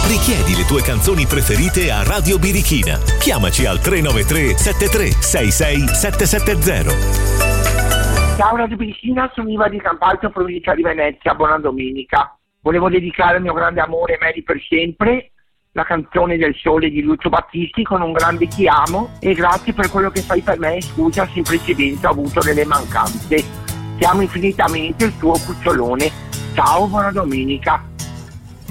Richiedi le tue canzoni preferite a Radio Birichina. Chiamaci al 393 73 66 770. Ciao Radio Birichina, sono Iva di Campalto, provincia di Venezia. Buona domenica. Volevo dedicare al mio grande amore Mary per sempre la canzone del sole di Lucio Battisti con un grande ti amo e grazie per quello che fai per me. Scusa se in precedenza ho avuto delle mancanze. Ti amo infinitamente, il tuo cucciolone. Ciao, buona domenica.